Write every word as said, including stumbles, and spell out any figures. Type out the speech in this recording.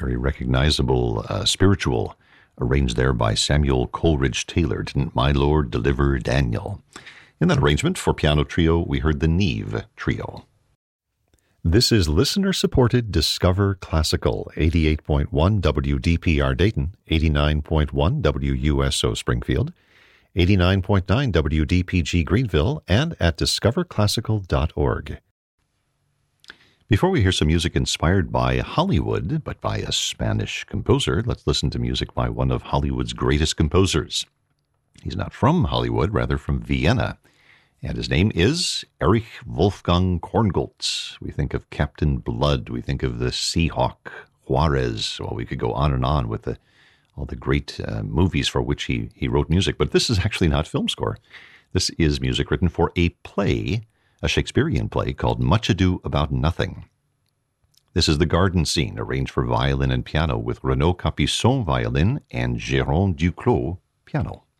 Very recognizable uh, spiritual, arranged there by Samuel Coleridge Taylor. Didn't my Lord deliver Daniel? In that arrangement for piano trio, we heard the Neve Trio. This is listener-supported Discover Classical, eighty-eight point one W D P R Dayton, eighty-nine point one W U S O Springfield, eighty-nine point nine W D P G Greenville, and at discover classical dot org. Before we hear some music inspired by Hollywood, but by a Spanish composer, let's listen to music by one of Hollywood's greatest composers. He's not from Hollywood, rather from Vienna, and his name is Erich Wolfgang Korngold. We think of Captain Blood, we think of the Seahawk, Juarez. Well, we could go on and on with the, all the great uh, movies for which he, he wrote music, but this is actually not film score. This is music written for a play, a Shakespearean play called Much Ado About Nothing. This is the garden scene, arranged for violin and piano with Renaud Capuçon violin and Jérôme Duclos piano.